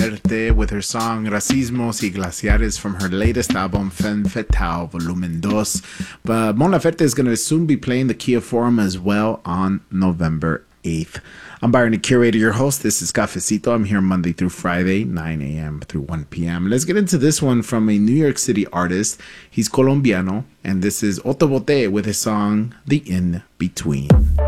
Laferte with her song Racismos y Glaciares from her latest album Femme Fatale Volumen 2. But Mon Laferte is going to soon be playing the Kia Forum as well on November 8th. I'm Byron, the curator, your host. This is Cafecito. I'm here Monday through Friday, 9 a.m. through 1 p.m. Let's get into this one from a New York City artist. He's Colombiano, and this is Otto Bote with his song The In Between.